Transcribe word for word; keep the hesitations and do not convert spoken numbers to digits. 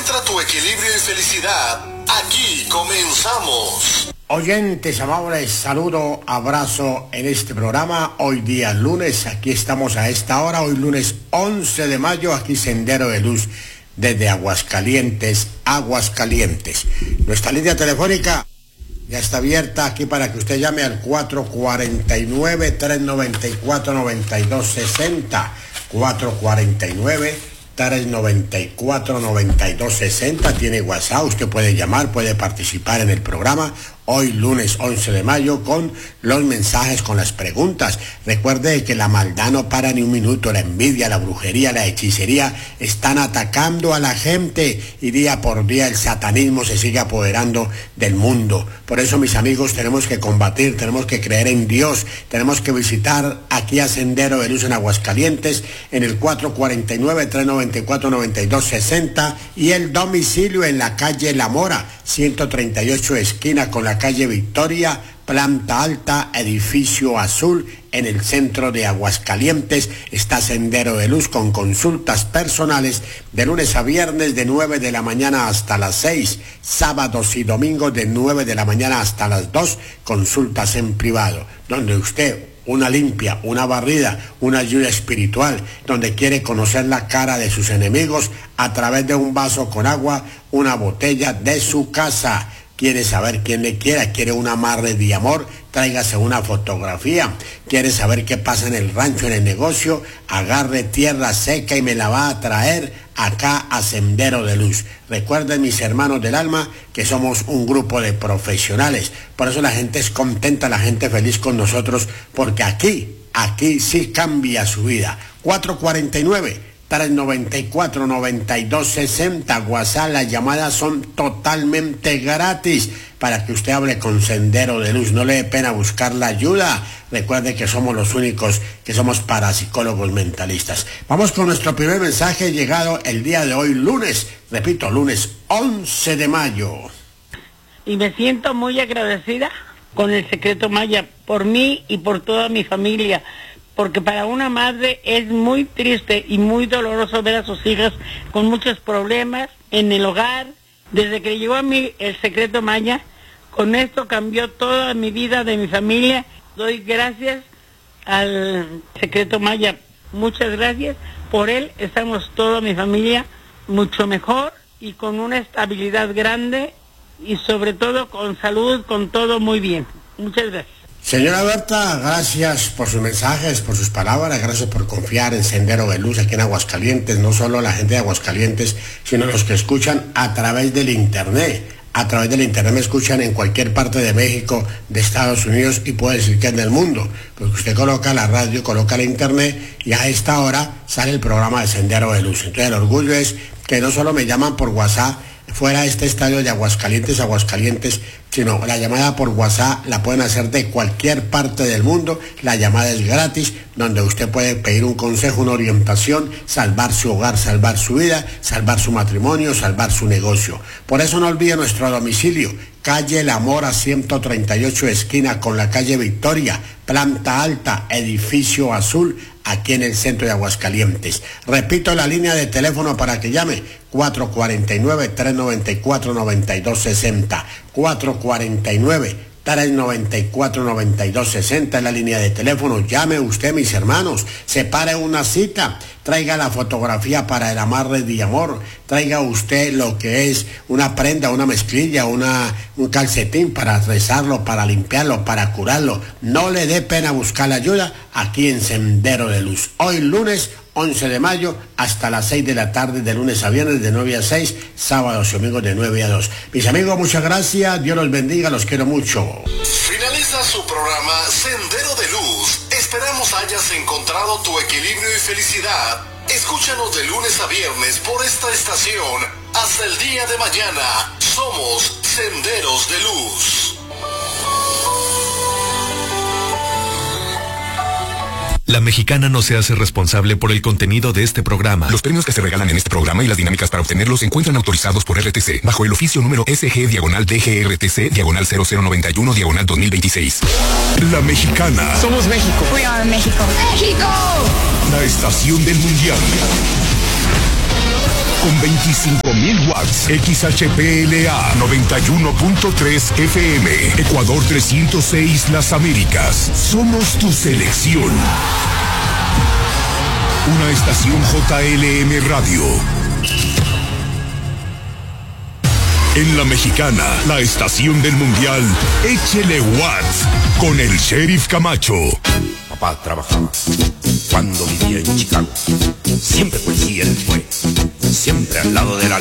Encuentra tu equilibrio y felicidad. Aquí comenzamos. Oyentes amables, saludo, abrazo en este programa. Hoy día lunes, aquí estamos a esta hora, hoy lunes once de mayo, aquí Sendero de Luz desde Aguascalientes, Aguascalientes. Nuestra línea telefónica ya está abierta aquí para que usted llame al cuatro cuatro nueve, tres nueve cuatro, nueve dos seis cero, cuatro cuatro nueve, tres nueve cuatro, nueve dos seis cero. Tiene WhatsApp, usted puede llamar, puede participar en el programa. Hoy lunes once de mayo con los mensajes, con las preguntas. Recuerde que la maldad no para ni un minuto, la envidia, la brujería, la hechicería están atacando a la gente y día por día el satanismo se sigue apoderando del mundo. Por eso, mis amigos, tenemos que combatir, tenemos que creer en Dios, tenemos que visitar aquí a Sendero de Luz en Aguascalientes en el cuatro cuatro nueve, tres nueve cuatro, nueve dos seis cero y el domicilio en la calle La Mora, ciento treinta y ocho esquina con la calle Victoria, planta alta, edificio azul, en el centro de Aguascalientes. Está Sendero de Luz con consultas personales de lunes a viernes de nueve de la mañana hasta las seis, sábados y domingos de nueve de la mañana hasta las dos, consultas en privado, donde usted una limpia, una barrida, una ayuda espiritual, donde quiere conocer la cara de sus enemigos a través de un vaso con agua, una botella de su casa. Quiere saber quién le quiera, quiere un amarre de amor, tráigase una fotografía. Quiere saber qué pasa en el rancho, en el negocio, agarre tierra seca y me la va a traer acá a Sendero de Luz. Recuerden, mis hermanos del alma, que somos un grupo de profesionales. Por eso la gente es contenta, la gente feliz con nosotros, porque aquí, aquí sí cambia su vida. cuatro cuatro nueve, tres nueve cuatro, nueve dos seis cero, WhatsApp, las llamadas son totalmente gratis para que usted hable con Sendero de Luz. No le dé pena buscar la ayuda. Recuerde que somos los únicos que somos parapsicólogos mentalistas. Vamos con nuestro primer mensaje llegado el día de hoy, lunes, repito, lunes once de mayo. Y me siento muy agradecida con el Secreto Maya por mí y por toda mi familia, porque para una madre es muy triste y muy doloroso ver a sus hijas con muchos problemas en el hogar. Desde que llegó a mí el Secreto Maya, con esto cambió toda mi vida, de mi familia. Doy gracias al Secreto Maya, muchas gracias. Por él estamos toda mi familia mucho mejor y con una estabilidad grande y sobre todo con salud, con todo muy bien. Muchas gracias. Señora Berta, gracias por sus mensajes, por sus palabras, gracias por confiar en Sendero de Luz aquí en Aguascalientes, no solo la gente de Aguascalientes, sino los que escuchan a través del internet. A través del internet me escuchan en cualquier parte de México, de Estados Unidos y puede decir que en el mundo, porque usted coloca la radio, coloca el internet y a esta hora sale el programa de Sendero de Luz. Entonces el orgullo es que no solo me llaman por WhatsApp fuera de este estadio de Aguascalientes, Aguascalientes, sino la llamada por WhatsApp la pueden hacer de cualquier parte del mundo. La llamada es gratis, donde usted puede pedir un consejo, una orientación, salvar su hogar, salvar su vida, salvar su matrimonio, salvar su negocio. Por eso no olvide nuestro domicilio, calle La Mora, ciento treinta y ocho esquina con la calle Victoria, planta alta, edificio azul, aquí en el centro de Aguascalientes. Repito la línea de teléfono para que llame, cuatro cuatro nueve, tres nueve cuatro, nueve dos seis cero, cuatro cuatro nueve, tres nueve cuatro, nueve dos seis cero es la línea de teléfono. Llame usted, mis hermanos, separe una cita, traiga la fotografía para el amarre de amor, traiga usted lo que es una prenda, una mezclilla, una, un calcetín para rezarlo, para limpiarlo, para curarlo. No le dé pena buscar la ayuda aquí en Sendero de Luz. Hoy lunes once de mayo hasta las seis de la tarde, de lunes a viernes de nueve a seis, sábados y domingos de nueve a dos. Mis amigos, muchas gracias, Dios los bendiga, los quiero mucho. Finaliza su programa Sendero de Luz. Esperamos hayas encontrado tu equilibrio y felicidad. Escúchanos de lunes a viernes por esta estación. Hasta el día de mañana. Somos Senderos de Luz. La Mexicana no se hace responsable por el contenido de este programa. Los premios que se regalan en este programa y las dinámicas para obtenerlos se encuentran autorizados por R T C, bajo el oficio número S G diagonal D G R T C diagonal cero cero noventa y uno diagonal dos mil veintiséis. La Mexicana. Somos México. We are México. ¡México! La estación del mundial. con veinticinco mil watts. X H P L A noventa y uno punto tres F M. Ecuador trescientos seis Las Américas. Somos tu selección. Una estación J L M Radio. En La Mexicana, la estación del mundial, échele watts con el Sheriff Camacho. Papá trabajaba cuando vivía en Chicago. Siempre policía él fue, siempre al lado de la